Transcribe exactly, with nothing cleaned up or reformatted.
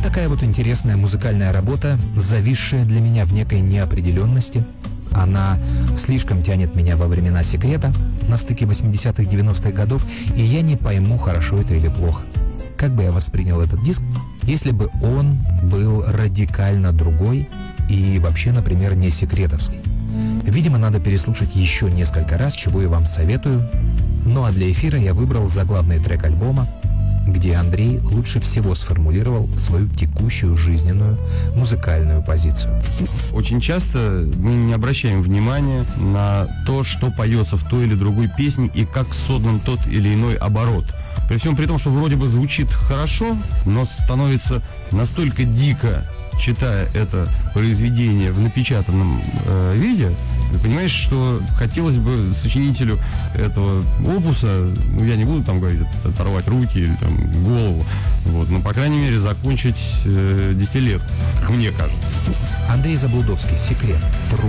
такая вот интересная музыкальная работа, зависшая для меня в некой неопределенности. Она слишком тянет меня во времена «Секрета» на стыке восьмидесятых-девяностых годов, и я не пойму, хорошо это или плохо. Как бы я воспринял этот диск, если бы он был радикально другой и вообще, например, не секретовский? Видимо, надо переслушать еще несколько раз, чего я вам советую. Ну а для эфира я выбрал заглавный трек альбома, где Андрей лучше всего сформулировал свою текущую жизненную музыкальную позицию. Очень часто мы не обращаем внимания на то, что поется в той или другой песне и как создан тот или иной оборот. При всем при том, что вроде бы звучит хорошо, но становится настолько дико, читая это произведение в напечатанном э, виде, ты понимаешь, что хотелось бы сочинителю этого опуса, ну, я не буду там говорить, оторвать руки или там голову, вот, но, по крайней мере, закончить э, десятилетку, как мне кажется. Андрей Заблудовский, «Секрет», Тру.